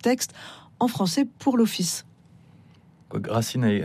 textes en français pour l'office. Racine a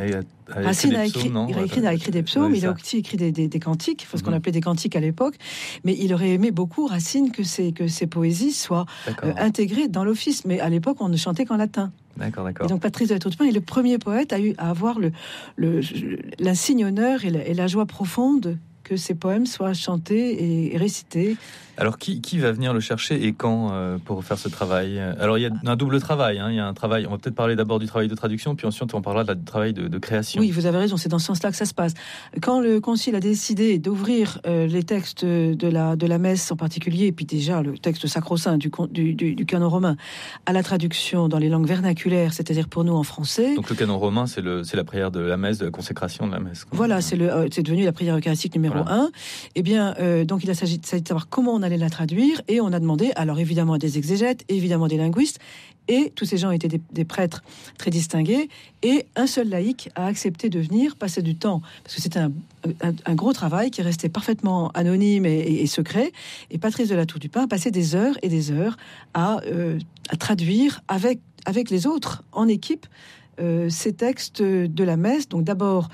écrit des psaumes, il a aussi écrit des cantiques, ce qu'on appelait des cantiques à l'époque, mais il aurait aimé beaucoup, Racine, que ses poésies soient intégrées dans l'office, mais à l'époque on ne chantait qu'en latin. D'accord. Et donc Patrice de La Tour du Pin est le premier poète à avoir l'insigne honneur et la joie profonde que ces poèmes soient chantés et récités. Alors, qui va venir le chercher et quand pour faire ce travail ? Alors, il y a un double travail. Il y a un travail, on va peut-être parler d'abord du travail de traduction, puis ensuite on parlera du travail de création. Oui, vous avez raison, c'est dans ce sens-là que ça se passe. Quand le Concile a décidé d'ouvrir les textes de la messe en particulier, et puis déjà le texte sacro-saint du canon romain, à la traduction dans les langues vernaculaires, c'est-à-dire pour nous en français. Donc le canon romain, c'est la prière de la messe, de la consécration de la messe. Voilà, c'est devenu la prière eucharistique numéro 1. Eh bien, donc il s'agit de savoir comment on allait la traduire, et on a demandé, alors évidemment à des exégètes, évidemment des linguistes, et tous ces gens étaient des prêtres très distingués, et un seul laïc a accepté de venir passer du temps, parce que c'était un gros travail qui restait parfaitement anonyme et secret, et Patrice de La Tour du Pin a passé des heures et des heures à traduire avec les autres, en équipe, ces textes de la messe. Donc d'abord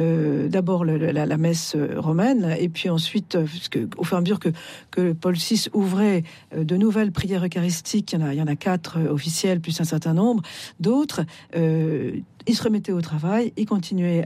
la messe romaine, et puis ensuite, au fur et à mesure que Paul VI ouvrait de nouvelles prières eucharistiques, il y en a 4 officielles, plus un certain nombre d'autres, il se remettait au travail, il continuait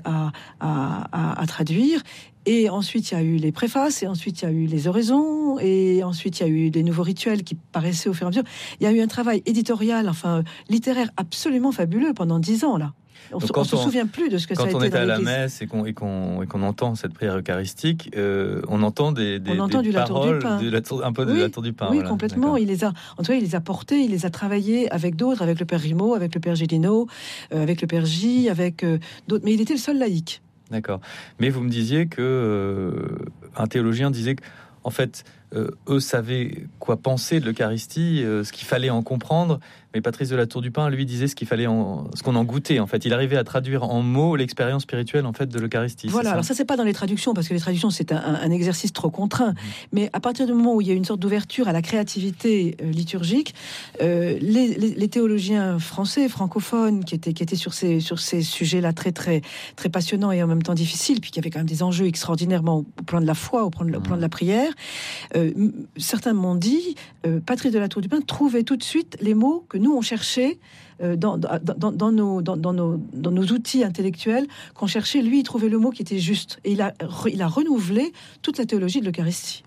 à traduire. Et ensuite, il y a eu les préfaces, et ensuite, il y a eu les oraisons, et ensuite, il y a eu les nouveaux rituels qui paraissaient au fur et à mesure. Il y a eu un travail éditorial, littéraire, absolument fabuleux pendant 10 ans, là. On ne se souvient plus de ce que ça a été. Quand on est à la messe et qu'on entend cette prière eucharistique, on entend des paroles un peu de la Tour du Pin. Oui, voilà, complètement. Il les a portés, il les a travaillés avec d'autres, avec le père Rimaud, avec le père Gélineau, avec le père J, avec d'autres. Mais il était le seul laïc. D'accord. Mais vous me disiez que un théologien disait que, en fait, eux savaient quoi penser de l'Eucharistie, ce qu'il fallait en comprendre. Mais Patrice de La Tour du Pin, lui, disait ce qu'on en goûtait. En fait, il arrivait à traduire en mots l'expérience spirituelle, en fait, de l'Eucharistie. Voilà. Alors ça, c'est pas dans les traductions, parce que les traductions, c'est un exercice trop contraint. Mais à partir du moment où il y a une sorte d'ouverture à la créativité liturgique, les théologiens français, francophones, qui étaient sur ces sujets-là très très très passionnants et en même temps difficiles, puis qui avaient quand même des enjeux extraordinairement au plan de la foi, au plan de la prière. Certains m'ont dit, Patrice de La Tour du Pin trouvait tout de suite les mots que nous on cherchait dans nos outils intellectuels qu'on cherchait. Lui, il trouvait le mot qui était juste, et il a renouvelé toute la théologie de l'Eucharistie.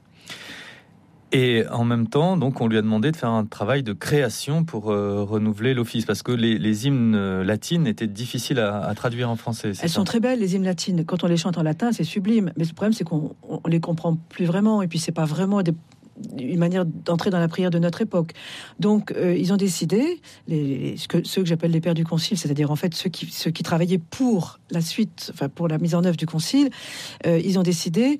Et en même temps, donc, on lui a demandé de faire un travail de création pour renouveler l'office, parce que les hymnes latines étaient difficiles à traduire en français. Elles sont très belles, les hymnes latines. Quand on les chante en latin, c'est sublime. Mais le problème, c'est qu'on les comprend plus vraiment, et puis c'est pas vraiment une manière d'entrer dans la prière de notre époque. Donc, ils ont décidé, ceux que j'appelle les pères du concile, c'est-à-dire en fait ceux qui travaillaient pour la suite, enfin pour la mise en œuvre du concile, ils ont décidé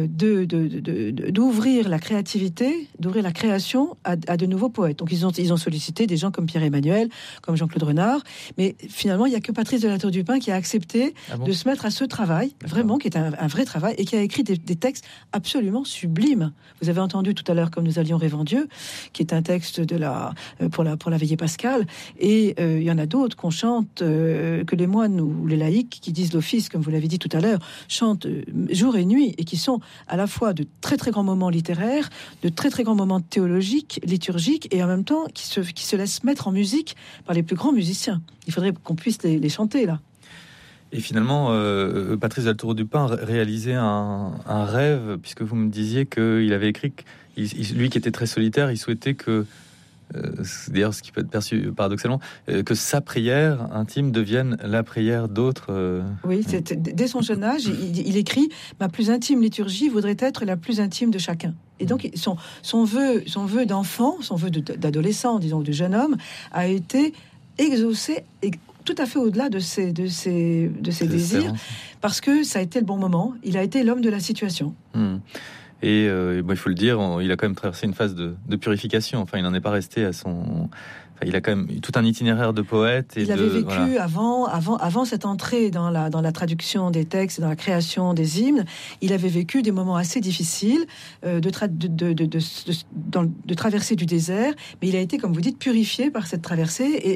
d'ouvrir la créativité, d'ouvrir la création à de nouveaux poètes. Donc, ils ont sollicité des gens comme Pierre-Emmanuel, comme Jean-Claude Renard, mais finalement, il n'y a que Patrice de La Tour du Pin qui a accepté de se mettre à ce travail, vraiment, qui est un vrai travail, et qui a écrit des textes absolument sublimes. Vous avez entendu tout à l'heure, comme nous allions rêver en Dieu, qui est un texte pour la veillée pascale, et il y en a d'autres qu'on chante, que les moines ou les laïcs qui disent l'office, comme vous l'avez dit tout à l'heure, chantent jour et nuit, et qui sont à la fois de très très grands moments littéraires, de très très grands moments théologiques, liturgiques, et en même temps qui se laissent mettre en musique par les plus grands musiciens. Il faudrait qu'on puisse les chanter là. Et finalement, Patrice de La Tour du Pin réalisait un rêve, puisque vous me disiez qu'il avait écrit, lui qui était très solitaire, il souhaitait que, d'ailleurs ce qui peut être perçu paradoxalement, que sa prière intime devienne la prière d'autres. Oui, dès son jeune âge, il écrit « Ma plus intime liturgie voudrait être la plus intime de chacun ». Et donc son vœu d'enfant, son vœu d'adolescent, disons, de jeune homme, a été exaucé et tout à fait au-delà de ses désirs, parce que ça a été le bon moment. Il a été l'homme de la situation. Et il faut le dire, il a quand même traversé une phase de purification. Enfin, il n'en est pas resté à son... Enfin, il a quand même tout un itinéraire de poète. Il avait vécu avant cette entrée dans la traduction des textes, dans la création des hymnes. Il avait vécu des moments assez difficiles de traverser du désert, mais il a été, comme vous dites, purifié par cette traversée.